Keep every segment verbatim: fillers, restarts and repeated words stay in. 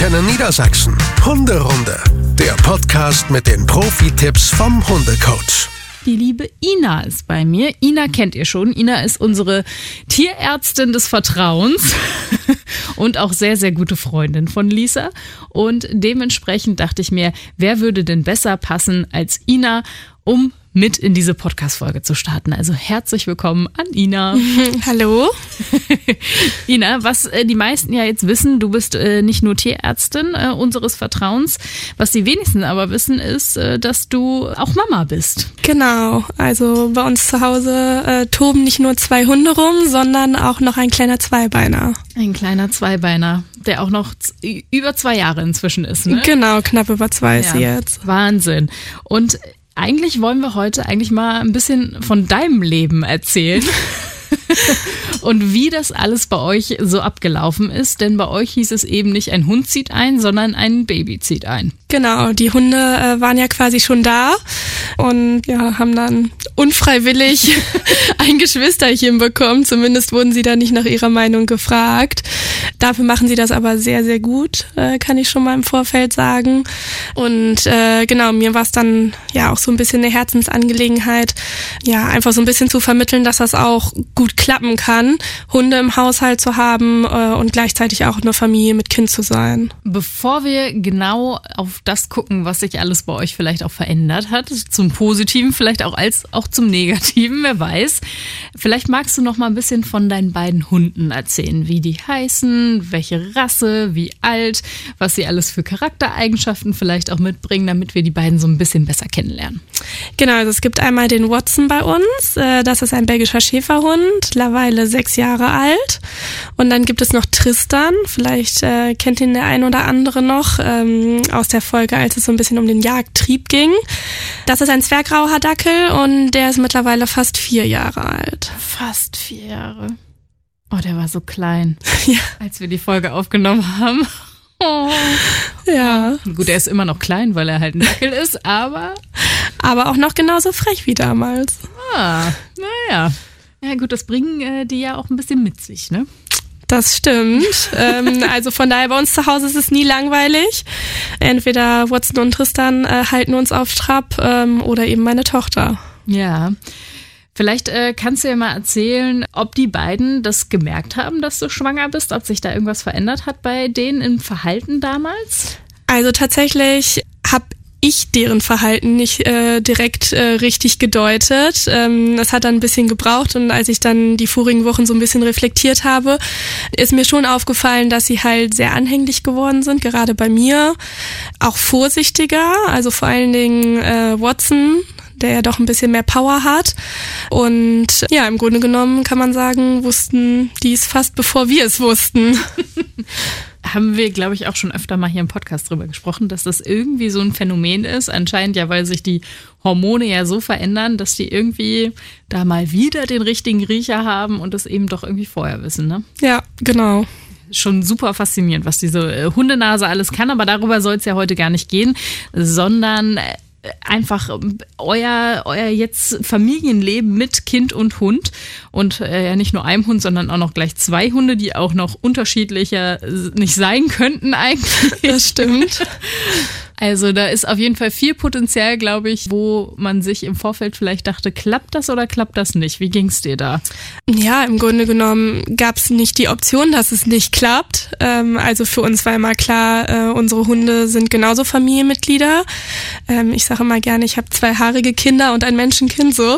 Antenne Niedersachsen. Hunderunde, der Podcast mit den Profi-Tipps vom Hundecoach. Die liebe Ina ist bei mir. Ina kennt ihr schon. Ina ist unsere Tierärztin des Vertrauens und auch sehr, sehr gute Freundin von Lisa. Und dementsprechend dachte ich mir, wer würde denn besser passen als Ina, um mit in diese Podcast-Folge zu starten. Also herzlich willkommen an Ina. Hallo. Ina, was äh, die meisten ja jetzt wissen, du bist äh, nicht nur Tierärztin äh, unseres Vertrauens. Was die wenigsten aber wissen, ist, äh, dass du auch Mama bist. Genau, also bei uns zu Hause äh, toben nicht nur zwei Hunde rum, sondern auch noch ein kleiner Zweibeiner. Ein kleiner Zweibeiner, der auch noch z- über zwei Jahre inzwischen ist, ne? Genau, knapp über zwei ist Ja, sie jetzt. Wahnsinn. Und eigentlich wollen wir heute eigentlich mal ein bisschen von deinem Leben erzählen und wie das alles bei euch so abgelaufen ist. Denn bei euch hieß es eben nicht, ein Hund zieht ein, sondern ein Baby zieht ein. Genau, die Hunde äh, waren ja quasi schon da und ja, haben dann unfreiwillig ein Geschwisterchen bekommen. Zumindest wurden sie da nicht nach ihrer Meinung gefragt. Dafür machen sie das aber sehr, sehr gut, äh, kann ich schon mal im Vorfeld sagen. Und äh, genau, mir war es dann ja auch so ein bisschen eine Herzensangelegenheit, ja, einfach so ein bisschen zu vermitteln, dass das auch gut klappen kann, Hunde im Haushalt zu haben äh, und gleichzeitig auch eine Familie mit Kind zu sein. Bevor wir genau auf das gucken, was sich alles bei euch vielleicht auch verändert hat, zum Positiven, vielleicht auch als auch zum Negativen, wer weiß. Vielleicht magst du noch mal ein bisschen von deinen beiden Hunden erzählen, wie die heißen, welche Rasse, wie alt, was sie alles für Charaktereigenschaften vielleicht auch mitbringen, damit wir die beiden so ein bisschen besser kennenlernen. Genau, also es gibt einmal den Watson bei uns, äh, das ist ein belgischer Schäferhund, mittlerweile sechs Jahre alt. Und dann gibt es noch Tristan, vielleicht äh, kennt ihn der ein oder andere noch ähm, aus der Folge, als es so ein bisschen um den Jagdtrieb ging. Das ist ein Zwerggrauer Dackel und der ist mittlerweile fast vier Jahre alt. Fast vier Jahre. Oh, der war so klein, Ja. als wir die Folge aufgenommen haben. Oh. Ja, Gut, er ist immer noch klein, weil er halt ein Dackel ist, aber aber auch noch genauso frech wie damals. ah, naja. Ja gut, das bringen äh, die ja auch ein bisschen mit sich, ne? Das stimmt. ähm, also von daher bei uns zu Hause ist es nie langweilig. Entweder Watson und Tristan äh, halten uns auf Trab ähm, oder eben meine Tochter. Ja. Vielleicht äh, kannst du ja mal erzählen, ob die beiden das gemerkt haben, dass du schwanger bist, ob sich da irgendwas verändert hat bei denen im Verhalten damals? Also tatsächlich habe ich deren Verhalten nicht äh, direkt äh, richtig gedeutet. Ähm, das hat dann ein bisschen gebraucht und als ich dann die vorigen Wochen so ein bisschen reflektiert habe, ist mir schon aufgefallen, dass sie halt sehr anhänglich geworden sind, gerade bei mir. Auch vorsichtiger, also vor allen Dingen äh, Watson, der ja doch ein bisschen mehr Power hat. Und ja, im Grunde genommen kann man sagen, wussten die es fast, bevor wir es wussten. Haben wir, glaube ich, auch schon öfter mal hier im Podcast drüber gesprochen, dass das irgendwie so ein Phänomen ist. Anscheinend ja, weil sich die Hormone ja so verändern, dass die irgendwie da mal wieder den richtigen Riecher haben und das eben doch irgendwie vorher wissen, ne? Ja, genau. Schon super faszinierend, was diese äh, Hundenase alles kann, aber darüber soll es ja heute gar nicht gehen, sondern äh, einfach euer, euer jetzt Familienleben mit Kind und Hund und äh, ja nicht nur einem Hund, sondern auch noch gleich zwei Hunde, die auch noch unterschiedlicher nicht sein könnten eigentlich. Das stimmt. Also da ist auf jeden Fall viel Potenzial, glaube ich, wo man sich im Vorfeld vielleicht dachte, klappt das oder klappt das nicht? Wie ging's dir da? Ja, im Grunde genommen gab es nicht die Option, dass es nicht klappt. Ähm, also für uns war immer klar, äh, unsere Hunde sind genauso Familienmitglieder. Ähm, ich sage immer gerne, ich habe zwei haarige Kinder und ein Menschenkind so.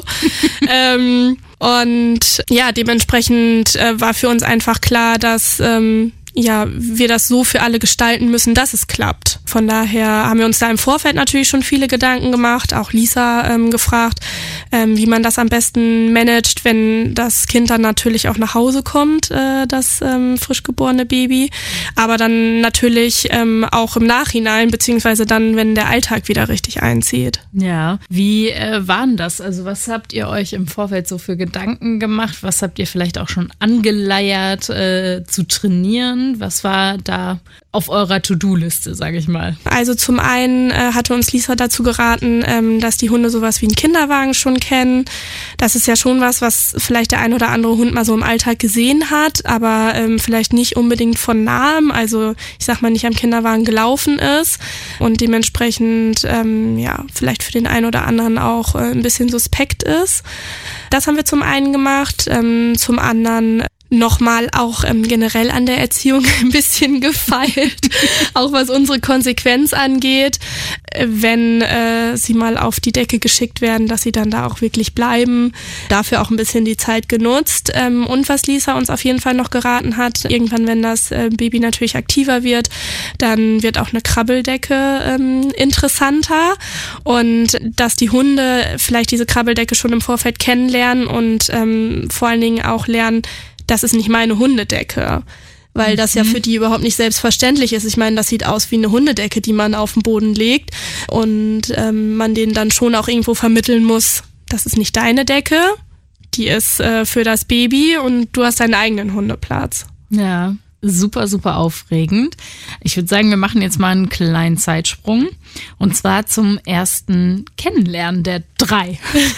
ähm, und ja, dementsprechend äh, war für uns einfach klar, dass ähm, ja, wir das so für alle gestalten müssen, dass es klappt. Von daher haben wir uns da im Vorfeld natürlich schon viele Gedanken gemacht, auch Lisa ähm, gefragt, ähm, wie man das am besten managt, wenn das Kind dann natürlich auch nach Hause kommt, äh, das ähm, frisch geborene Baby. Aber dann natürlich ähm, auch im Nachhinein, beziehungsweise dann, wenn der Alltag wieder richtig einzieht. Ja, wie äh, war denn das? Also was habt ihr euch im Vorfeld so für Gedanken gemacht? Was habt ihr vielleicht auch schon angeleiert äh, zu trainieren? besprochen? Was war da auf eurer To-Do-Liste, sage ich mal? Also zum einen äh, hatte uns Lisa dazu geraten, ähm, dass die Hunde sowas wie einen Kinderwagen schon kennen. Das ist ja schon was, was vielleicht der ein oder andere Hund mal so im Alltag gesehen hat, aber ähm, vielleicht nicht unbedingt von nahem, also ich sag mal nicht am Kinderwagen gelaufen ist und dementsprechend ähm, ja vielleicht für den einen oder anderen auch äh, ein bisschen suspekt ist. Das haben wir zum einen gemacht, ähm, zum anderen nochmal auch ähm, generell an der Erziehung ein bisschen gefeilt, auch was unsere Konsequenz angeht, wenn äh, sie mal auf die Decke geschickt werden, dass sie dann da auch wirklich bleiben. Dafür auch ein bisschen die Zeit genutzt. Ähm, und was Lisa uns auf jeden Fall noch geraten hat, irgendwann, wenn das äh, Baby natürlich aktiver wird, dann wird auch eine Krabbeldecke ähm, interessanter und dass die Hunde vielleicht diese Krabbeldecke schon im Vorfeld kennenlernen und ähm, vor allen Dingen auch lernen, das ist nicht meine Hundedecke, weil das ja für die überhaupt nicht selbstverständlich ist. Ich meine, das sieht aus wie eine Hundedecke, die man auf den Boden legt und ähm, man denen dann schon auch irgendwo vermitteln muss, das ist nicht deine Decke, die ist äh, für das Baby und du hast deinen eigenen Hundeplatz. Ja, super, super aufregend. Ich würde sagen, wir machen jetzt mal einen kleinen Zeitsprung und zwar zum ersten Kennenlernen der drei.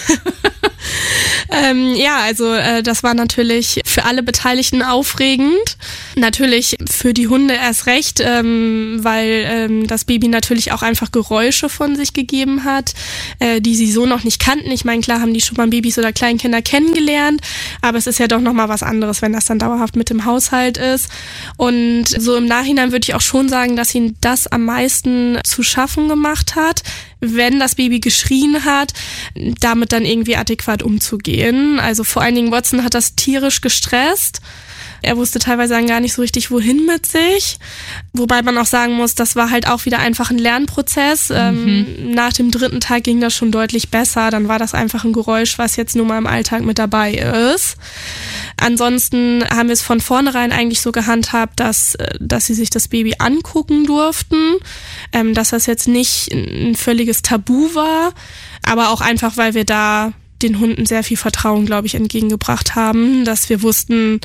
Ähm, ja, also äh, das war natürlich für alle Beteiligten aufregend. Natürlich für die Hunde erst recht, ähm, weil ähm, das Baby natürlich auch einfach Geräusche von sich gegeben hat, äh, die sie so noch nicht kannten. Ich meine, klar haben die schon mal Babys oder Kleinkinder kennengelernt, aber es ist ja doch nochmal was anderes, wenn das dann dauerhaft mit dem Haushalt ist. Und so im Nachhinein würde ich auch schon sagen, dass ihnen das am meisten zu schaffen gemacht hat, wenn das Baby geschrien hat, damit dann irgendwie adäquat umzugehen. Also vor allen Dingen Watson hat das tierisch gestresst. Er wusste teilweise dann gar nicht so richtig, wohin mit sich. Wobei man auch sagen muss, das war halt auch wieder einfach ein Lernprozess. Mhm. Ähm, nach dem dritten Tag ging das schon deutlich besser. Dann war das einfach ein Geräusch, was jetzt nun mal im Alltag mit dabei ist. Ansonsten haben wir es von vornherein eigentlich so gehandhabt, dass, dass sie sich das Baby angucken durften, ähm, dass das jetzt nicht ein völliges Tabu war, aber auch einfach, weil wir da den Hunden sehr viel Vertrauen, glaube ich, entgegengebracht haben, dass wir wussten,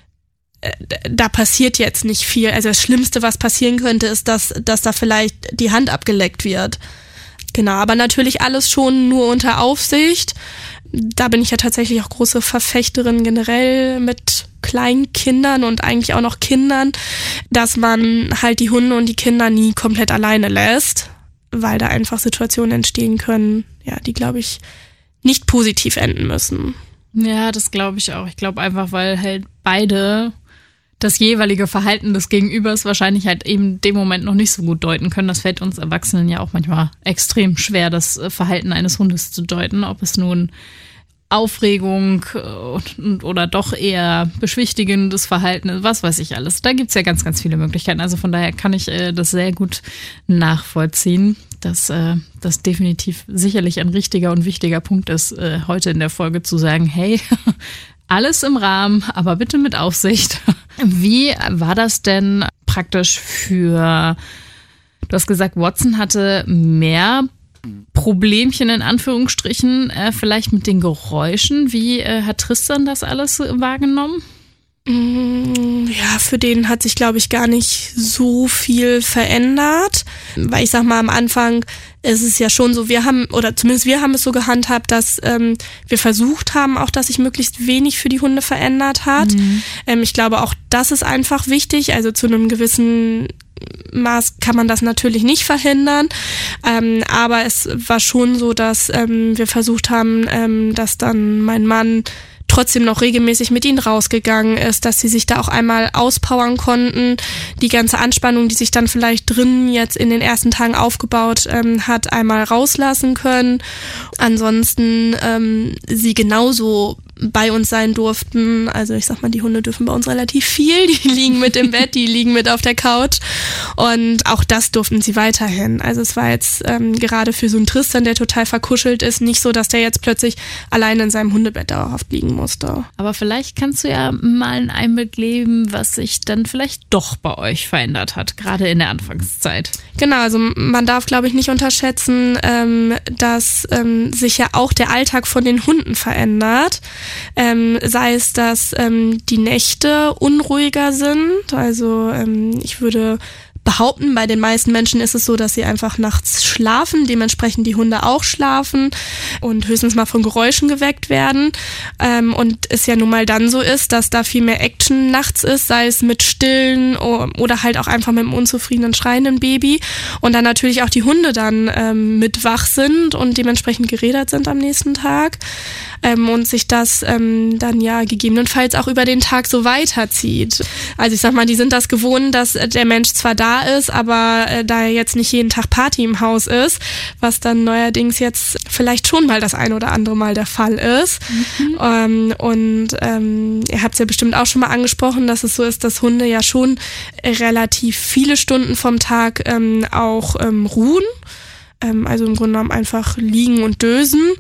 da passiert jetzt nicht viel. Also das Schlimmste, was passieren könnte, ist, dass, dass da vielleicht die Hand abgeleckt wird. Genau, aber natürlich alles schon nur unter Aufsicht. Da bin ich ja tatsächlich auch große Verfechterin generell mit Kleinkindern und eigentlich auch noch Kindern, dass man halt die Hunde und die Kinder nie komplett alleine lässt, weil da einfach Situationen entstehen können, ja, die, glaube ich, nicht positiv enden müssen. Ja, das glaube ich auch. Ich glaube einfach, weil halt beide das jeweilige Verhalten des Gegenübers wahrscheinlich halt eben in dem Moment noch nicht so gut deuten können. Das fällt uns Erwachsenen ja auch manchmal extrem schwer, das Verhalten eines Hundes zu deuten, ob es nun Aufregung oder doch eher beschwichtigendes Verhalten ist, was weiß ich alles. Da gibt's ja ganz, ganz viele Möglichkeiten. Also von daher kann ich äh, das sehr gut nachvollziehen, dass äh, das definitiv sicherlich ein richtiger und wichtiger Punkt ist, äh, heute in der Folge zu sagen, hey, alles im Rahmen, aber bitte mit Aufsicht. Wie war das denn praktisch für, du hast gesagt, Watson hatte mehr Problemchen in Anführungsstrichen, äh, vielleicht mit den Geräuschen. Wie äh, hat Tristan das alles wahrgenommen? Ja, für den hat sich, glaube ich, gar nicht so viel verändert. Weil ich sag mal, am Anfang ist es ja schon so, wir haben, oder zumindest wir haben es so gehandhabt, dass ähm, wir versucht haben, auch dass sich möglichst wenig für die Hunde verändert hat. Mhm. Ähm, ich glaube, auch das ist einfach wichtig. Also zu einem gewissen Maß kann man das natürlich nicht verhindern, ähm, aber es war schon so, dass ähm, wir versucht haben, ähm, dass dann mein Mann trotzdem noch regelmäßig mit ihnen rausgegangen ist, dass sie sich da auch einmal auspowern konnten. Die ganze Anspannung, die sich dann vielleicht drin jetzt in den ersten Tagen aufgebaut ähm, hat, einmal rauslassen können. Ansonsten ähm, sie genauso bei uns sein durften. Also ich sag mal, die Hunde dürfen bei uns relativ viel. Die liegen mit im Bett, die liegen mit auf der Couch. Und auch das durften sie weiterhin. Also es war jetzt ähm, gerade für so einen Tristan, der total verkuschelt ist, nicht so, dass der jetzt plötzlich alleine in seinem Hundebett dauerhaft liegen musste. Aber vielleicht kannst du ja mal einen Einblick geben, was sich dann vielleicht doch bei euch verändert hat, gerade in der Anfangszeit. Genau, also man darf, glaube ich, nicht unterschätzen, ähm, dass ähm, sich ja auch der Alltag von den Hunden verändert. Ähm, sei es, dass ähm, die Nächte unruhiger sind. Also ähm, ich würde behaupten, bei den meisten Menschen ist es so, dass sie einfach nachts schlafen, dementsprechend die Hunde auch schlafen und höchstens mal von Geräuschen geweckt werden. Ähm, und es ja nun mal dann so ist, dass da viel mehr Action nachts ist, sei es mit Stillen oder halt auch einfach mit einem unzufriedenen, schreienden Baby. Und dann natürlich auch die Hunde dann ähm, mit wach sind und dementsprechend gerädert sind am nächsten Tag. Ähm, und sich das ähm, dann ja gegebenenfalls auch über den Tag so weiterzieht. Also ich sag mal, die sind das gewohnt, dass der Mensch zwar da ist, aber äh, da jetzt nicht jeden Tag Party im Haus ist, was dann neuerdings jetzt vielleicht schon mal das ein oder andere Mal der Fall ist. Mhm. Ähm, und ähm, ihr habt es ja bestimmt auch schon mal angesprochen, dass es so ist, dass Hunde ja schon relativ viele Stunden vom Tag ähm, auch ähm, ruhen. Ähm, also im Grunde genommen einfach liegen und dösen.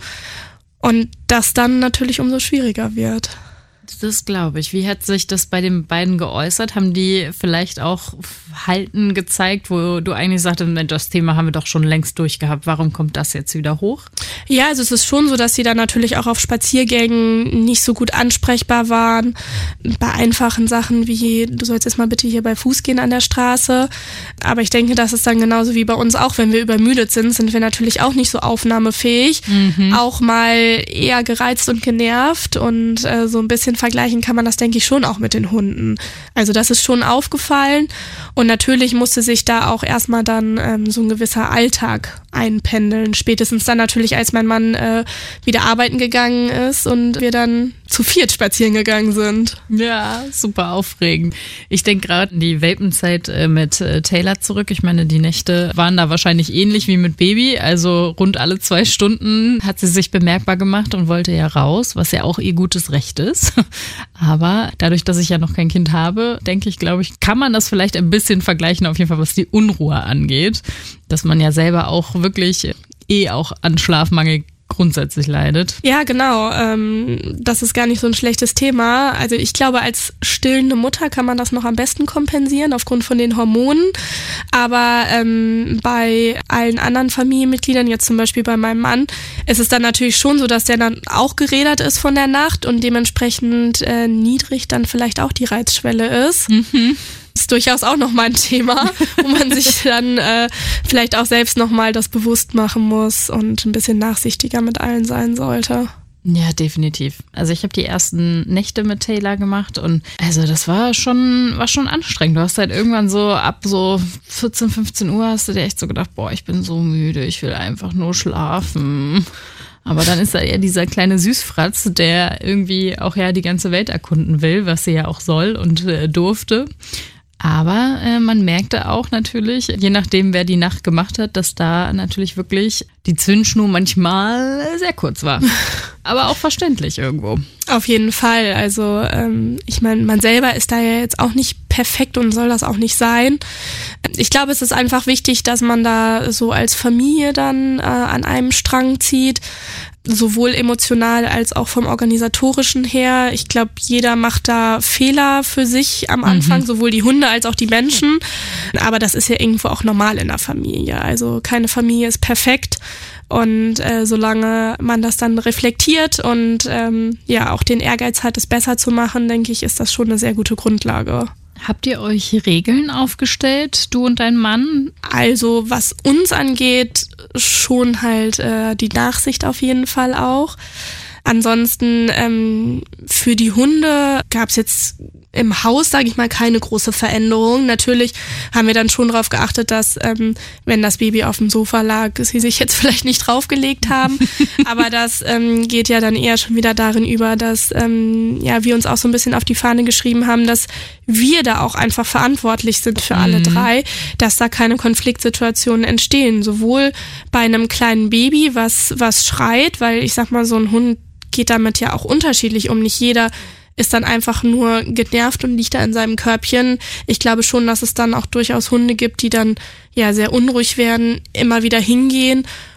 Und das dann natürlich umso schwieriger wird. Das glaube ich. Wie hat sich das bei den beiden geäußert? Haben die vielleicht auch Halten gezeigt, wo du eigentlich sagtest, das Thema haben wir doch schon längst durchgehabt. Warum kommt das jetzt wieder hoch? Ja, also es ist schon so, dass sie dann natürlich auch auf Spaziergängen nicht so gut ansprechbar waren. Bei einfachen Sachen wie, du sollst jetzt mal bitte hier bei Fuß gehen an der Straße. Aber ich denke, das ist dann genauso wie bei uns auch. Wenn wir übermüdet sind, sind wir natürlich auch nicht so aufnahmefähig. Mhm. Auch mal eher gereizt und genervt. Und äh, so ein bisschen vergleichen kann man das, denke ich, schon auch mit den Hunden. Also das ist schon aufgefallen. Und natürlich musste sich da auch erstmal dann ähm, so ein gewisser Alltag einpendeln. Spätestens dann natürlich, als mein Mann äh, wieder arbeiten gegangen ist und wir dann zu viert spazieren gegangen sind. Ja, super aufregend. Ich denke gerade an die Welpenzeit äh, mit äh, Taylor zurück. Ich meine, die Nächte waren da wahrscheinlich ähnlich wie mit Baby. Also rund alle zwei Stunden hat sie sich bemerkbar gemacht und wollte ja raus, was ja auch ihr gutes Recht ist. Aber dadurch, dass ich ja noch kein Kind habe, denke ich, glaube ich, kann man das vielleicht ein bisschen vergleichen, auf jeden Fall, was die Unruhe angeht. Dass man ja selber auch wirklich eh auch an Schlafmangel grundsätzlich leidet. Ja, genau. Ähm, das ist gar nicht so ein schlechtes Thema. Also ich glaube, als stillende Mutter kann man das noch am besten kompensieren aufgrund von den Hormonen. Aber ähm, bei allen anderen Familienmitgliedern, jetzt zum Beispiel bei meinem Mann, ist es dann natürlich schon so, dass der dann auch gerädert ist von der Nacht und dementsprechend äh, niedrig dann vielleicht auch die Reizschwelle ist. Mhm. Das ist durchaus auch nochmal ein Thema, wo man sich dann äh, vielleicht auch selbst nochmal das bewusst machen muss und ein bisschen nachsichtiger mit allen sein sollte. Ja, definitiv. Also ich habe die ersten Nächte mit Taylor gemacht und also das war schon war schon anstrengend. Du hast halt irgendwann so ab so vierzehn, fünfzehn Uhr hast du dir echt so gedacht, boah, ich bin so müde, ich will einfach nur schlafen. Aber dann ist da eher dieser kleine Süßfratz, der irgendwie auch ja die ganze Welt erkunden will, was sie ja auch soll und äh, durfte. Aber äh, man merkte auch natürlich, je nachdem, wer die Nacht gemacht hat, dass da natürlich wirklich die Zündschnur manchmal sehr kurz war. Aber auch verständlich irgendwo. Auf jeden Fall. Also ähm, ich meine, man selber ist da ja jetzt auch nicht perfekt und soll das auch nicht sein. Ich glaube, es ist einfach wichtig, dass man da so als Familie dann äh, an einem Strang zieht. Sowohl emotional als auch vom Organisatorischen her. Ich glaube, jeder macht da Fehler für sich am Anfang, mhm. sowohl die Hunde als auch die Menschen. Aber das ist ja irgendwo auch normal in der Familie. Also keine Familie ist perfekt. Und äh, solange man das dann reflektiert und ähm, ja auch den Ehrgeiz hat, es besser zu machen, denke ich, ist das schon eine sehr gute Grundlage. Habt ihr euch Regeln aufgestellt, du und dein Mann? Also was uns angeht, schon halt äh, die Nachsicht auf jeden Fall auch. Ansonsten ähm, für die Hunde gab es jetzt im Haus, sage ich mal, keine große Veränderung. Natürlich haben wir dann schon darauf geachtet, dass, ähm, wenn das Baby auf dem Sofa lag, sie sich jetzt vielleicht nicht draufgelegt haben. Aber das ähm, geht ja dann eher schon wieder darin über, dass ähm, ja wir uns auch so ein bisschen auf die Fahne geschrieben haben, dass wir da auch einfach verantwortlich sind für alle mhm. drei, dass da keine Konfliktsituationen entstehen. Sowohl bei einem kleinen Baby, was was schreit, weil ich sag mal, so ein Hund geht damit ja auch unterschiedlich um. Nicht jeder ist dann einfach nur genervt und liegt da in seinem Körbchen. Ich glaube schon, dass es dann auch durchaus Hunde gibt, die dann ja sehr unruhig werden, immer wieder hingehen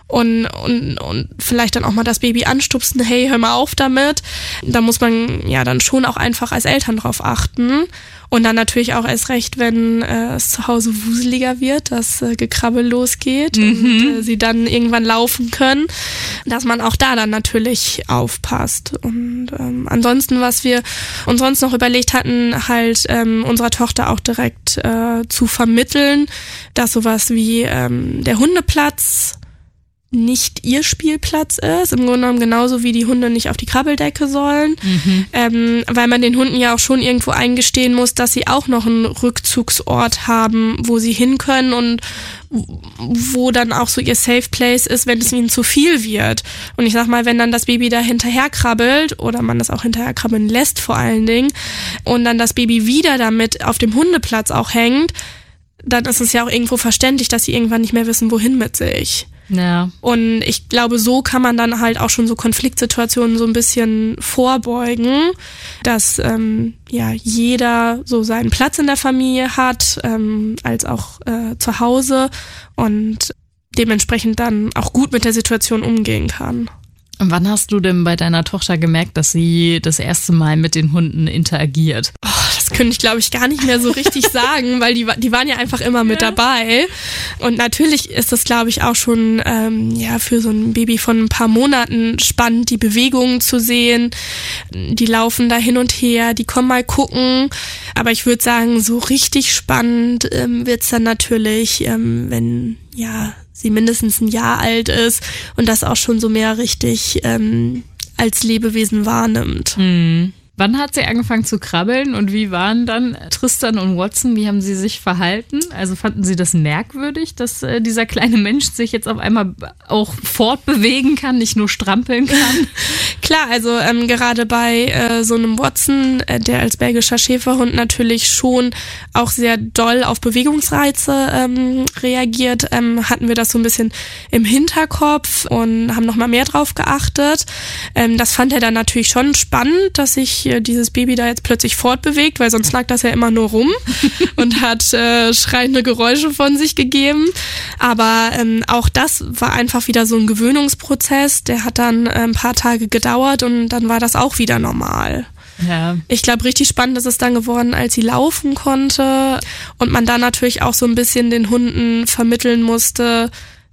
und, und, und vielleicht dann auch mal das Baby anstupsen, hey, hör mal auf damit. Da muss man ja dann schon auch einfach als Eltern drauf achten. Und dann natürlich auch erst recht, wenn äh, es zu Hause wuseliger wird, dass äh, Gekrabbel losgeht mhm. und äh, sie dann irgendwann laufen können, dass man auch da dann natürlich aufpasst. Und ähm, ansonsten, was wir uns sonst noch überlegt hatten, halt ähm, unserer Tochter auch direkt äh, zu vermitteln, dass sowas wie ähm, der Hundeplatz nicht ihr Spielplatz ist, im Grunde genommen genauso wie die Hunde nicht auf die Krabbeldecke sollen, mhm. ähm, weil man den Hunden ja auch schon irgendwo eingestehen muss, dass sie auch noch einen Rückzugsort haben, wo sie hin können und wo dann auch so ihr Safe Place ist, wenn es ihnen zu viel wird. Und ich sag mal, wenn dann das Baby da hinterher krabbelt oder man das auch hinterher krabbeln lässt vor allen Dingen und dann das Baby wieder damit auf dem Hundeplatz auch hängt, dann ist es ja auch irgendwo verständlich, dass sie irgendwann nicht mehr wissen, wohin mit sich. Ja. Und ich glaube, so kann man dann halt auch schon so Konfliktsituationen so ein bisschen vorbeugen, dass ähm, ja jeder so seinen Platz in der Familie hat, ähm, als auch äh, zu Hause und dementsprechend dann auch gut mit der Situation umgehen kann. Und wann hast du denn bei deiner Tochter gemerkt, dass sie das erste Mal mit den Hunden interagiert? Oh, das könnte ich, glaube ich, gar nicht mehr so richtig sagen, weil die, die waren ja einfach immer mit ja. dabei. Und natürlich ist das, glaube ich, auch schon ähm, ja für so ein Baby von ein paar Monaten spannend, die Bewegungen zu sehen. Die laufen da hin und her, die kommen mal gucken. Aber ich würde sagen, so richtig spannend ähm, wird's dann natürlich, ähm, wenn ja sie mindestens ein Jahr alt ist und das auch schon so mehr richtig ähm, als Lebewesen wahrnimmt. Mhm. Wann hat sie angefangen zu krabbeln und wie waren dann Tristan und Watson? Wie haben sie sich verhalten? Also fanden sie das merkwürdig, dass äh, dieser kleine Mensch sich jetzt auf einmal auch fortbewegen kann, nicht nur strampeln kann? Klar, also ähm, gerade bei äh, so einem Watson, äh, der als belgischer Schäferhund natürlich schon auch sehr doll auf Bewegungsreize ähm, reagiert, ähm, hatten wir das so ein bisschen im Hinterkopf und haben nochmal mehr drauf geachtet. Ähm, das fand er dann natürlich schon spannend, dass sich dieses Baby da jetzt plötzlich fortbewegt, weil sonst lag das ja immer nur rum und hat äh, schreiende Geräusche von sich gegeben. Aber ähm, auch das war einfach wieder so ein Gewöhnungsprozess. Der hat dann äh, ein paar Tage gedauert und dann war das auch wieder normal. Ja. Ich glaube, richtig spannend ist es dann geworden, als sie laufen konnte und man dann natürlich auch so ein bisschen den Hunden vermitteln musste,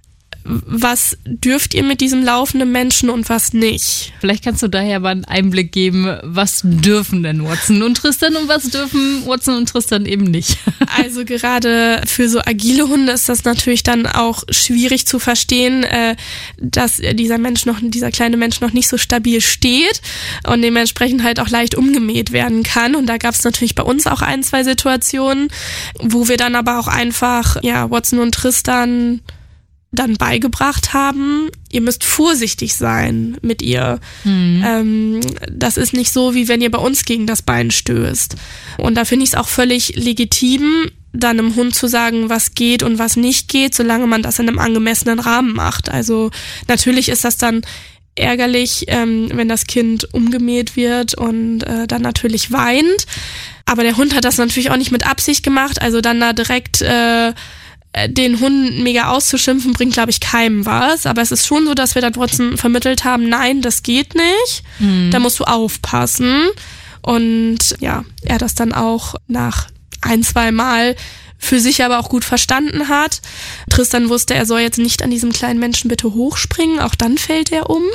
was dürft ihr mit diesem laufenden Menschen und was nicht? Vielleicht kannst du daher mal einen Einblick geben, was dürfen denn Watson und Tristan und was dürfen Watson und Tristan eben nicht? Also gerade für so agile Hunde ist das natürlich dann auch schwierig zu verstehen, dass dieser Mensch noch, dieser kleine Mensch noch nicht so stabil steht und dementsprechend halt auch leicht umgemäht werden kann. Und da gab es natürlich bei uns auch ein, zwei Situationen, wo wir dann aber auch einfach, ja, Watson und Tristan dann beigebracht haben, ihr müsst vorsichtig sein mit ihr. Mhm. Ähm, das ist nicht so, wie wenn ihr bei uns gegen das Bein stößt. Und da finde ich es auch völlig legitim, dann einem Hund zu sagen, was geht und was nicht geht, solange man das in einem angemessenen Rahmen macht. Also natürlich ist das dann ärgerlich, ähm, wenn das Kind umgemäht wird und äh, dann natürlich weint. Aber der Hund hat das natürlich auch nicht mit Absicht gemacht, also dann da direkt äh, den Hund mega auszuschimpfen, bringt, glaube ich, keinem was. Aber es ist schon so, dass wir da trotzdem vermittelt haben, nein, das geht nicht. Mhm. Da musst du aufpassen. Und ja, er das dann auch nach ein, zwei Mal für sich aber auch gut verstanden hat. Tristan wusste, er soll jetzt nicht an diesem kleinen Menschen bitte hochspringen, auch dann fällt er um.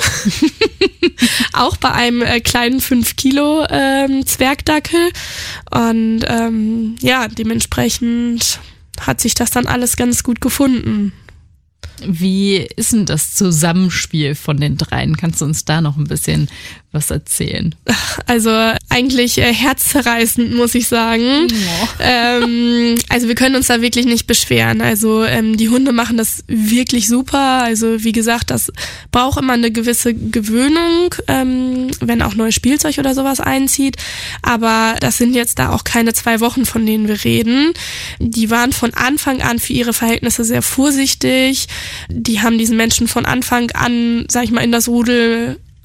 Auch bei einem äh, kleinen fünf Kilo ähm, Zwergdackel. Und ähm, ja, dementsprechend hat sich das dann alles ganz gut gefunden. Wie ist denn das Zusammenspiel von den dreien? Kannst du uns da noch ein bisschen was erzählen? Also eigentlich äh, herzzerreißend, muss ich sagen. Oh. Ähm, also wir können uns da wirklich nicht beschweren. Also ähm, die Hunde machen das wirklich super. Also wie gesagt, das braucht immer eine gewisse Gewöhnung, ähm, wenn auch neues Spielzeug oder sowas einzieht. Aber das sind jetzt da auch keine zwei Wochen, von denen wir reden. Die waren von Anfang an für ihre Verhältnisse sehr vorsichtig. Die haben diesen Menschen von Anfang an, sag ich mal, in das Rudel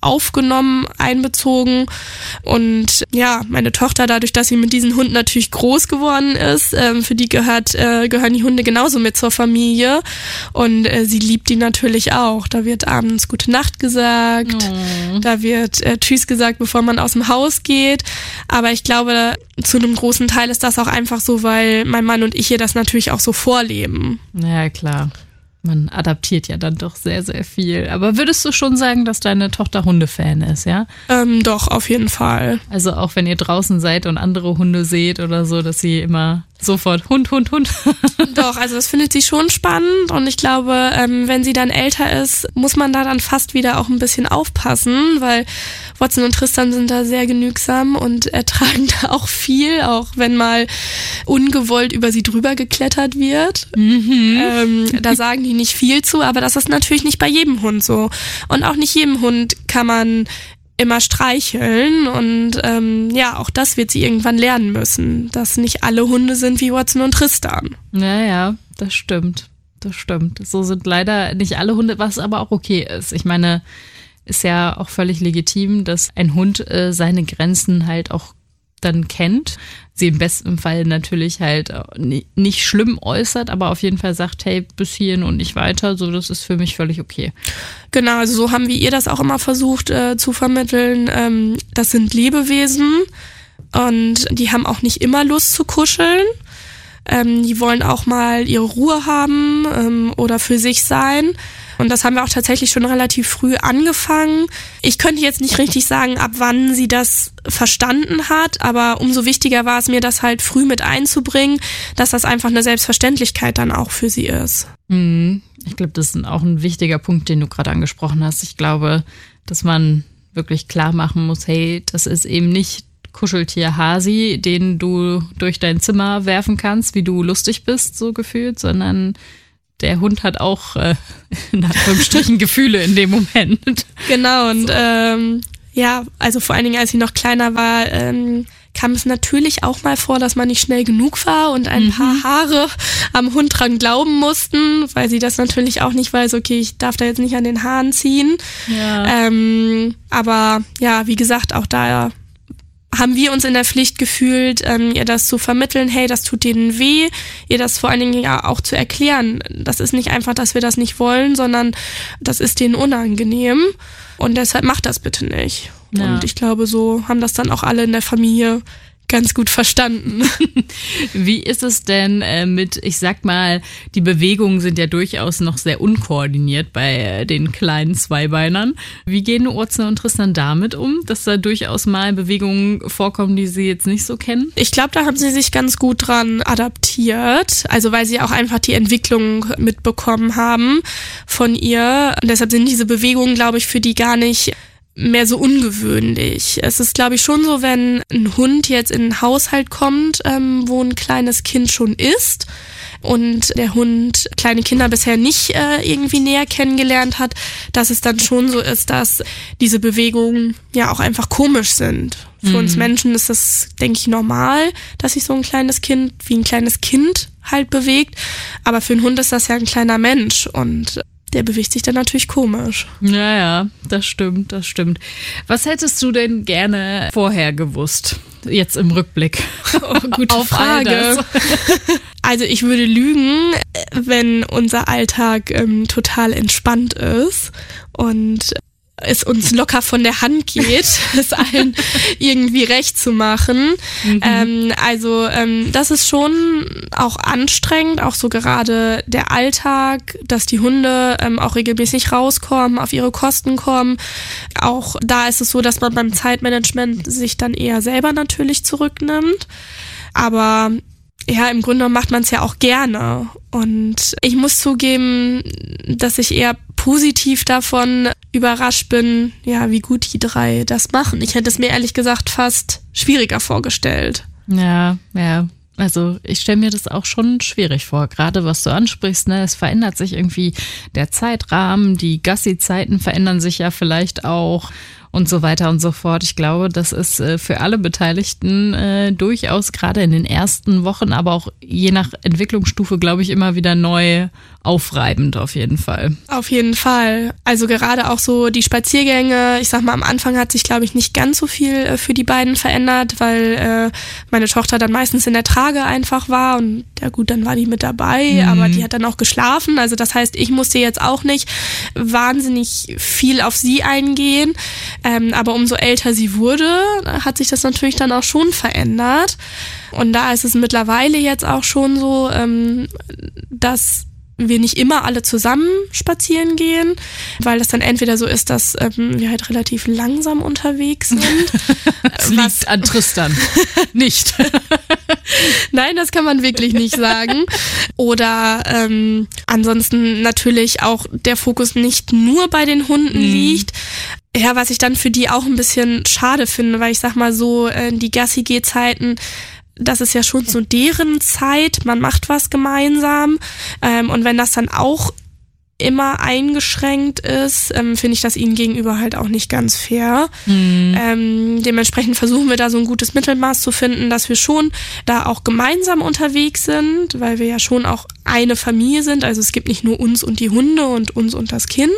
aufgenommen, einbezogen. Und ja, meine Tochter, dadurch, dass sie mit diesem Hund natürlich groß geworden ist, ähm, für die gehört, äh, gehören die Hunde genauso mit zur Familie. Und äh, sie liebt die natürlich auch. Da wird abends Gute Nacht gesagt, oh. da wird äh, Tschüss gesagt, bevor man aus dem Haus geht. Aber ich glaube, zu einem großen Teil ist das auch einfach so, weil mein Mann und ich ihr das natürlich auch so vorleben. Ja, klar. Man adaptiert ja dann doch sehr, sehr viel. Aber würdest du schon sagen, dass deine Tochter Hundefan ist, ja? Ähm, doch, auf jeden Fall. Also auch wenn ihr draußen seid und andere Hunde seht oder so, dass sie immer sofort Hund, Hund, Hund. Doch, also das findet sie schon spannend und ich glaube, ähm, wenn sie dann älter ist, muss man da dann fast wieder auch ein bisschen aufpassen, weil Watson und Tristan sind da sehr genügsam und ertragen da auch viel, auch wenn mal ungewollt über sie drüber geklettert wird. Mhm. Ähm, da sagen die nicht viel zu, aber das ist natürlich nicht bei jedem Hund so. Und auch nicht jedem Hund kann man immer streicheln und ähm, ja, auch das wird sie irgendwann lernen müssen, dass nicht alle Hunde sind wie Watson und Tristan. Naja, das stimmt, das stimmt. So sind leider nicht alle Hunde, was aber auch okay ist. Ich meine, ist ja auch völlig legitim, dass ein Hund äh, seine Grenzen halt auch dann kennt, sie im besten Fall natürlich halt nicht schlimm äußert, aber auf jeden Fall sagt, hey, bis hierhin und nicht weiter, so, das ist für mich völlig okay. Genau, also so haben wir ihr das auch immer versucht äh, zu vermitteln. Ähm, das sind Lebewesen und die haben auch nicht immer Lust zu kuscheln. Ähm, die wollen auch mal ihre Ruhe haben ähm, oder für sich sein. Und das haben wir auch tatsächlich schon relativ früh angefangen. Ich könnte jetzt nicht richtig sagen, ab wann sie das verstanden hat, aber umso wichtiger war es mir, das halt früh mit einzubringen, dass das einfach eine Selbstverständlichkeit dann auch für sie ist. Ich glaube, das ist auch ein wichtiger Punkt, den du gerade angesprochen hast. Ich glaube, dass man wirklich klar machen muss, hey, das ist eben nicht Kuscheltier Hasi, den du durch dein Zimmer werfen kannst, wie du lustig bist, so gefühlt, sondern der Hund hat auch äh, in Anführungsstrichen Gefühle in dem Moment. Genau, und so. ähm, ja, also vor allen Dingen, als sie noch kleiner war, ähm, kam es natürlich auch mal vor, dass man nicht schnell genug war und ein mhm. paar Haare am Hund dran glauben mussten, weil sie das natürlich auch nicht weiß, okay, ich darf da jetzt nicht an den Haaren ziehen. Ja. Ähm, aber ja, wie gesagt, auch da haben wir uns in der Pflicht gefühlt, ähm, ihr das zu vermitteln, hey, das tut denen weh, ihr das vor allen Dingen ja auch zu erklären. Das ist nicht einfach, dass wir das nicht wollen, sondern das ist denen unangenehm und deshalb macht das bitte nicht. Ja. Und ich glaube, so haben das dann auch alle in der Familie ganz gut verstanden. Wie ist es denn äh, mit, ich sag mal, die Bewegungen sind ja durchaus noch sehr unkoordiniert bei äh, den kleinen Zweibeinern. Wie gehen Watson und Tristan damit um, dass da durchaus mal Bewegungen vorkommen, die sie jetzt nicht so kennen? Ich glaube, da haben sie sich ganz gut dran adaptiert, also weil sie auch einfach die Entwicklung mitbekommen haben von ihr. Und deshalb sind diese Bewegungen, glaube ich, für die gar nicht mehr so ungewöhnlich. Es ist, glaube ich, schon so, wenn ein Hund jetzt in einen Haushalt kommt, ähm, wo ein kleines Kind schon ist und der Hund kleine Kinder bisher nicht äh, irgendwie näher kennengelernt hat, dass es dann schon so ist, dass diese Bewegungen ja auch einfach komisch sind. Für mhm. uns Menschen ist das, denke ich, normal, dass sich so ein kleines Kind wie ein kleines Kind halt bewegt, aber für einen Hund ist das ja ein kleiner Mensch und der bewegt sich dann natürlich komisch. Ja, ja, das stimmt, das stimmt. Was hättest du denn gerne vorher gewusst, jetzt im Rückblick? Oh, gute Auf Frage. Also ich würde lügen, wenn unser Alltag ähm, total entspannt ist und es uns locker von der Hand geht, es allen irgendwie recht zu machen. Mhm. Ähm, also ähm, das ist schon auch anstrengend, auch so gerade der Alltag, dass die Hunde ähm, auch regelmäßig rauskommen, auf ihre Kosten kommen. Auch da ist es so, dass man beim Zeitmanagement sich dann eher selber natürlich zurücknimmt. Aber ja, im Grunde macht man es ja auch gerne. Und ich muss zugeben, dass ich eher positiv davon überrascht bin, ja, wie gut die drei das machen. Ich hätte es mir ehrlich gesagt fast schwieriger vorgestellt. Ja, ja. Also ich stelle mir das auch schon schwierig vor, gerade was du ansprichst, ne? Es verändert sich irgendwie der Zeitrahmen, die Gassi-Zeiten verändern sich ja vielleicht auch. und so weiter und so fort. Ich glaube, das ist äh, für alle Beteiligten äh, durchaus gerade in den ersten Wochen, aber auch je nach Entwicklungsstufe, glaube ich, immer wieder neu aufreibend auf jeden Fall. Auf jeden Fall. Also gerade auch so die Spaziergänge, ich sag mal, am Anfang hat sich, glaube ich, nicht ganz so viel äh, für die beiden verändert, weil äh, meine Tochter dann meistens in der Trage einfach war und ja gut, dann war die mit dabei, mhm. aber die hat dann auch geschlafen. Also das heißt, ich musste jetzt auch nicht wahnsinnig viel auf sie eingehen, ähm, aber umso älter sie wurde, hat sich das natürlich dann auch schon verändert. Und da ist es mittlerweile jetzt auch schon so, ähm, dass wir nicht immer alle zusammen spazieren gehen, weil das dann entweder so ist, dass ähm, wir halt relativ langsam unterwegs sind. Das liegt was an Tristan. Nicht. Nein, das kann man wirklich nicht sagen. Oder ähm, ansonsten natürlich auch der Fokus nicht nur bei den Hunden mhm. liegt. Ja, was ich dann für die auch ein bisschen schade finde, weil ich sag mal so, äh, die Gassi-Geh-Zeiten, das ist ja schon so deren Zeit, man macht was gemeinsam ähm, und wenn das dann auch immer eingeschränkt ist, ähm, finde ich das ihnen gegenüber halt auch nicht ganz fair. Mhm. Ähm, dementsprechend versuchen wir da so ein gutes Mittelmaß zu finden, dass wir schon da auch gemeinsam unterwegs sind, weil wir ja schon auch eine Familie sind, also es gibt nicht nur uns und die Hunde und uns und das Kind,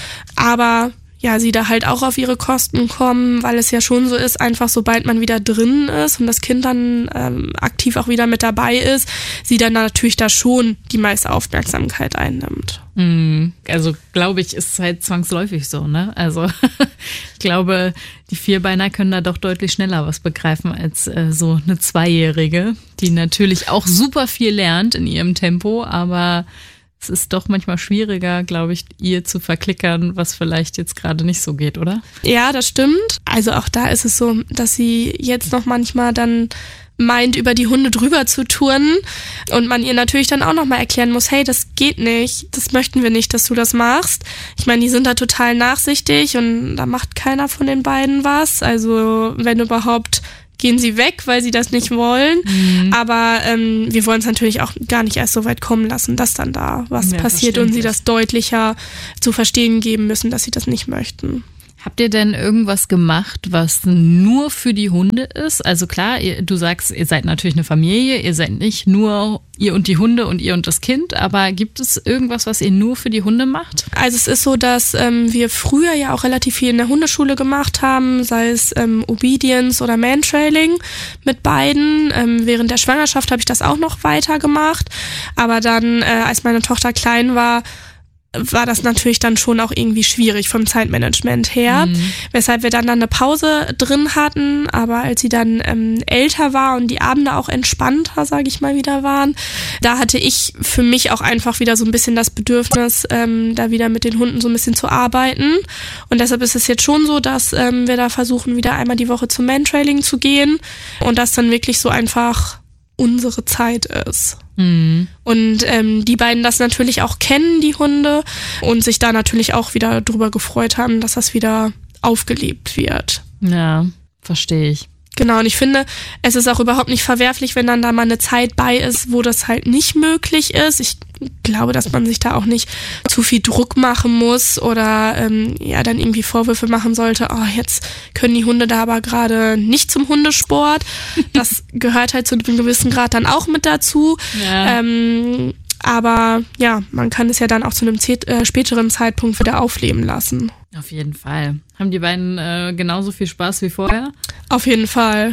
aber ja, sie da halt auch auf ihre Kosten kommen, weil es ja schon so ist, einfach sobald man wieder drin ist und das Kind dann ähm, aktiv auch wieder mit dabei ist, sie dann natürlich da schon die meiste Aufmerksamkeit einnimmt. Also glaube ich, ist es halt zwangsläufig so, ne? Also ich glaube, die Vierbeiner können da doch deutlich schneller was begreifen als äh, so eine Zweijährige, die natürlich auch super viel lernt in ihrem Tempo, aber es ist doch manchmal schwieriger, glaube ich, ihr zu verklickern, was vielleicht jetzt gerade nicht so geht, oder? Ja, das stimmt. Also auch da ist es so, dass sie jetzt noch manchmal dann meint, über die Hunde drüber zu turnen und man ihr natürlich dann auch nochmal erklären muss, hey, das geht nicht, das möchten wir nicht, dass du das machst. Ich meine, die sind da total nachsichtig und da macht keiner von den beiden was. Also wenn überhaupt, gehen sie weg, weil sie das nicht wollen. Mhm. Aber ähm, wir wollen es natürlich auch gar nicht erst so weit kommen lassen, dass dann da was ja, passiert und sie das deutlicher zu verstehen geben müssen, dass sie das nicht möchten. Habt ihr denn irgendwas gemacht, was nur für die Hunde ist? Also klar, ihr, du sagst, ihr seid natürlich eine Familie, ihr seid nicht nur ihr und die Hunde und ihr und das Kind, aber gibt es irgendwas, was ihr nur für die Hunde macht? Also es ist so, dass ähm, wir früher ja auch relativ viel in der Hundeschule gemacht haben, sei es ähm, Obedience oder Mantrailing mit beiden. Ähm, während der Schwangerschaft habe ich das auch noch weiter gemacht, aber dann, äh, als meine Tochter klein war, war das natürlich dann schon auch irgendwie schwierig vom Zeitmanagement her, mhm. weshalb wir dann, dann eine Pause drin hatten, aber als sie dann ähm, älter war und die Abende auch entspannter, sage ich mal, wieder waren, da hatte ich für mich auch einfach wieder so ein bisschen das Bedürfnis, ähm, da wieder mit den Hunden so ein bisschen zu arbeiten und deshalb ist es jetzt schon so, dass ähm, wir da versuchen, wieder einmal die Woche zum Mantrailing zu gehen und das dann wirklich so einfach unsere Zeit ist. Mhm. Und ähm, die beiden das natürlich auch kennen, die Hunde, und sich da natürlich auch wieder drüber gefreut haben, dass das wieder aufgelebt wird. Ja, verstehe ich. Genau, und ich finde, es ist auch überhaupt nicht verwerflich, wenn dann da mal eine Zeit bei ist, wo das halt nicht möglich ist. Ich glaube, dass man sich da auch nicht zu viel Druck machen muss oder ähm, ja dann irgendwie Vorwürfe machen sollte, oh, jetzt können die Hunde da aber gerade nicht zum Hundesport. Das gehört halt zu einem gewissen Grad dann auch mit dazu. Ja. Ähm, aber ja, man kann es ja dann auch zu einem Z- äh, späteren Zeitpunkt wieder aufleben lassen. Auf jeden Fall. Haben die beiden äh, genauso viel Spaß wie vorher? Auf jeden Fall.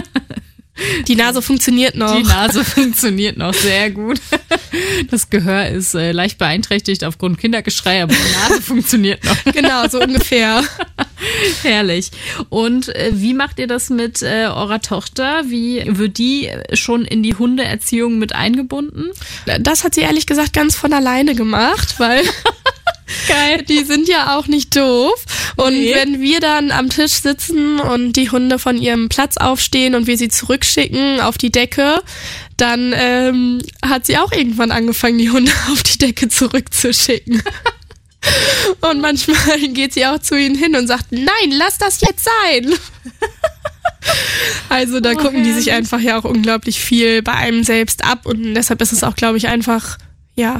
Die Nase funktioniert noch. Die Nase funktioniert noch sehr gut. Das Gehör ist äh, leicht beeinträchtigt aufgrund Kindergeschrei, aber die Nase funktioniert noch. Genau, so ungefähr. Herrlich. Und äh, wie macht ihr das mit äh, eurer Tochter? Wie wird die schon in die Hundeerziehung mit eingebunden? Das hat sie ehrlich gesagt ganz von alleine gemacht, weil geil, die sind ja auch nicht doof. Und nee. Wenn wir dann am Tisch sitzen und die Hunde von ihrem Platz aufstehen und wir sie zurückschicken auf die Decke, dann ähm, hat sie auch irgendwann angefangen, die Hunde auf die Decke zurückzuschicken. Und manchmal geht sie auch zu ihnen hin und sagt, nein, lass das jetzt sein. Also da oh, gucken die sich einfach ja auch unglaublich viel bei einem selbst ab und deshalb ist es auch, glaube ich, einfach, ja,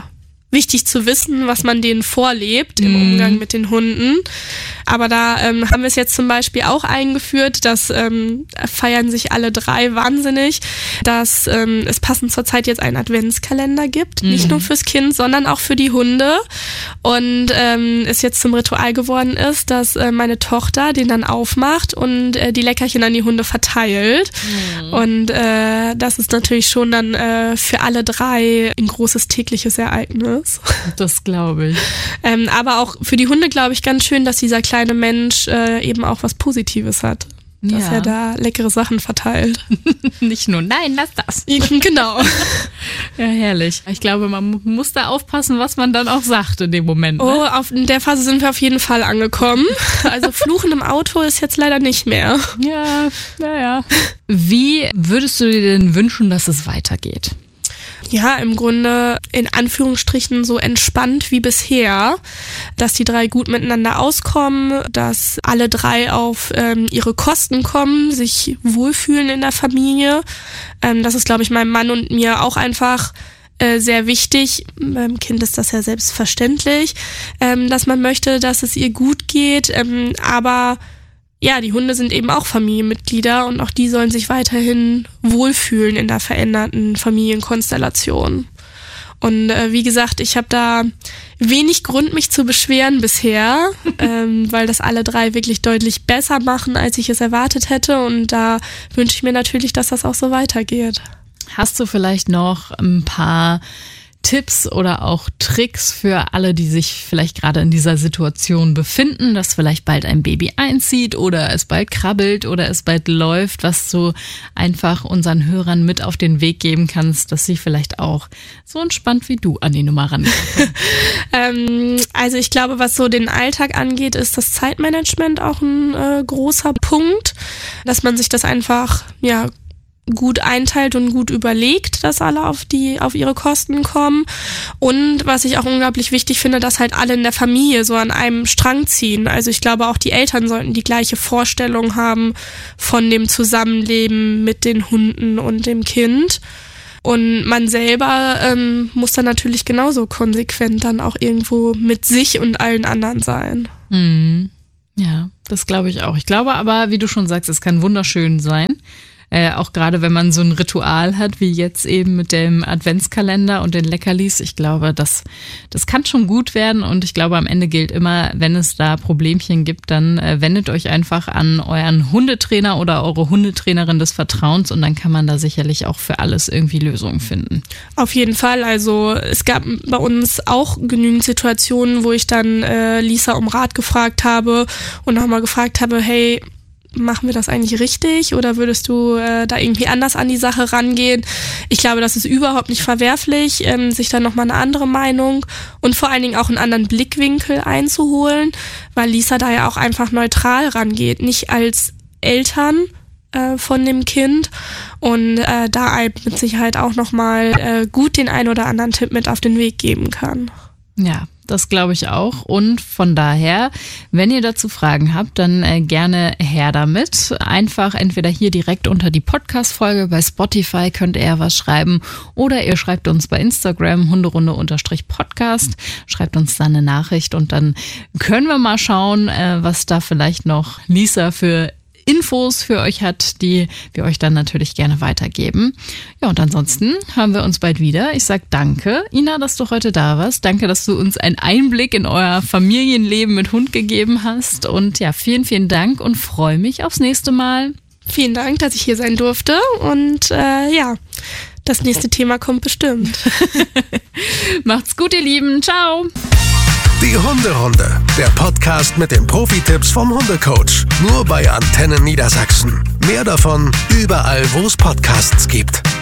wichtig zu wissen, was man denen vorlebt im Umgang mit den Hunden. Aber da ähm, haben wir es jetzt zum Beispiel auch eingeführt, das ähm, feiern sich alle drei wahnsinnig, dass ähm, es passend zur Zeit jetzt einen Adventskalender gibt, mhm. nicht nur fürs Kind, sondern auch für die Hunde. Und ähm, es jetzt zum Ritual geworden ist, dass äh, meine Tochter den dann aufmacht und äh, die Leckerchen an die Hunde verteilt. Mhm. Und äh, das ist natürlich schon dann äh, für alle drei ein großes tägliches Ereignis. Das glaube ich. ähm, aber auch für die Hunde, glaube ich, ganz schön, dass dieser kleine Mensch äh, eben auch was Positives hat. Dass ja. er da leckere Sachen verteilt. Nicht nur, nein, lass das. Genau. Ja, herrlich. Ich glaube, man muss da aufpassen, was man dann auch sagt in dem Moment. Ne? Oh, auf, in der Phase sind wir auf jeden Fall angekommen. Also Fluchen im Auto ist jetzt leider nicht mehr. Ja, naja. Wie würdest du dir denn wünschen, dass es weitergeht? Ja, im Grunde in Anführungsstrichen so entspannt wie bisher, dass die drei gut miteinander auskommen, dass alle drei auf ähm, ihre Kosten kommen, sich wohlfühlen in der Familie. Ähm, das ist, glaube ich, meinem Mann und mir auch einfach äh, sehr wichtig. Beim Kind ist das ja selbstverständlich, ähm, dass man möchte, dass es ihr gut geht, ähm, aber ja, die Hunde sind eben auch Familienmitglieder und auch die sollen sich weiterhin wohlfühlen in der veränderten Familienkonstellation. Und äh, wie gesagt, ich habe da wenig Grund, mich zu beschweren bisher, ähm, weil das alle drei wirklich deutlich besser machen, als ich es erwartet hätte. Und da wünsche ich mir natürlich, dass das auch so weitergeht. Hast du vielleicht noch ein paar Tipps oder auch Tricks für alle, die sich vielleicht gerade in dieser Situation befinden, dass vielleicht bald ein Baby einzieht oder es bald krabbelt oder es bald läuft, was du einfach unseren Hörern mit auf den Weg geben kannst, dass sie vielleicht auch so entspannt wie du an die Nummer rankommen? ähm, also ich glaube, was so den Alltag angeht, ist das Zeitmanagement auch ein äh, großer Punkt, dass man sich das einfach, ja, gut einteilt und gut überlegt, dass alle auf die auf ihre Kosten kommen. Und was ich auch unglaublich wichtig finde, dass halt alle in der Familie so an einem Strang ziehen. Also ich glaube, auch die Eltern sollten die gleiche Vorstellung haben von dem Zusammenleben mit den Hunden und dem Kind. Und man selber ähm, muss dann natürlich genauso konsequent dann auch irgendwo mit sich und allen anderen sein. Mhm. Ja, das glaube ich auch. Ich glaube aber, wie du schon sagst, es kann wunderschön sein. Äh, auch gerade wenn man so ein Ritual hat, wie jetzt eben mit dem Adventskalender und den Leckerlis. Ich glaube, das, das kann schon gut werden und ich glaube, am Ende gilt immer, wenn es da Problemchen gibt, dann äh, wendet euch einfach an euren Hundetrainer oder eure Hundetrainerin des Vertrauens und dann kann man da sicherlich auch für alles irgendwie Lösungen finden. Auf jeden Fall. Also es gab bei uns auch genügend Situationen, wo ich dann äh, Lisa um Rat gefragt habe und nochmal gefragt habe, hey, machen wir das eigentlich richtig oder würdest du äh, da irgendwie anders an die Sache rangehen? Ich glaube, das ist überhaupt nicht verwerflich, ähm, sich dann nochmal eine andere Meinung und vor allen Dingen auch einen anderen Blickwinkel einzuholen, weil Lisa da ja auch einfach neutral rangeht, nicht als Eltern äh, von dem Kind und äh, da einem mit Sicherheit auch nochmal äh, gut den ein oder anderen Tipp mit auf den Weg geben kann. Ja, das glaube ich auch. Und von daher, wenn ihr dazu Fragen habt, dann äh, gerne her damit. Einfach entweder hier direkt unter die Podcast-Folge bei Spotify könnt ihr was schreiben oder ihr schreibt uns bei Instagram hunderunde-podcast, schreibt uns da eine Nachricht und dann können wir mal schauen, äh, was da vielleicht noch Lisa für Infos für euch hat, die wir euch dann natürlich gerne weitergeben. Ja, und ansonsten hören wir uns bald wieder. Ich sag danke, Ina, dass du heute da warst. Danke, dass du uns einen Einblick in euer Familienleben mit Hund gegeben hast. Und ja, vielen, vielen Dank und freue mich aufs nächste Mal. Vielen Dank, dass ich hier sein durfte. Und äh, ja, das nächste Thema kommt bestimmt. Macht's gut, ihr Lieben. Ciao. Die Hunderunde, der Podcast mit den Profi-Tipps vom Hundecoach. Nur bei Antenne Niedersachsen. Mehr davon überall, wo es Podcasts gibt.